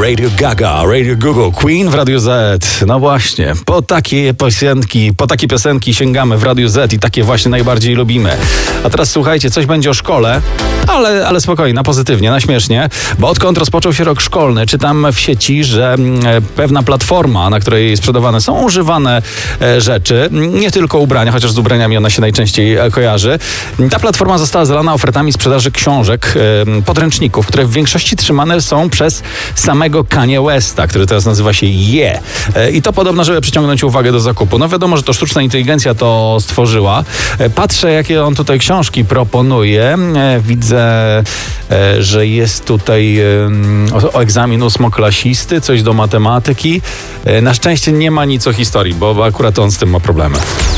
Radio Gaga, Radio Google, Queen w Radiu Z. No właśnie, po takie piosenki sięgamy w Radiu Z i takie właśnie najbardziej lubimy. A teraz słuchajcie, coś będzie o szkole, ale spokojnie, na pozytywnie, na śmiesznie, bo odkąd rozpoczął się rok szkolny, czytam w sieci, że pewna platforma, na której sprzedawane są używane rzeczy, nie tylko ubrania, chociaż z ubraniami ona się najczęściej kojarzy. Ta platforma została zalana ofertami sprzedaży książek, podręczników, które w większości trzymane są przez samego Kanye Westa, który teraz nazywa się Ye. I to podobno, żeby przyciągnąć uwagę do zakupu. No wiadomo, że to sztuczna inteligencja to stworzyła. Patrzę, jakie on tutaj książki proponuje. Widzę, że jest tutaj o egzamin ósmoklasisty, coś do matematyki. Na szczęście nie ma nic o historii, bo akurat on z tym ma problemy.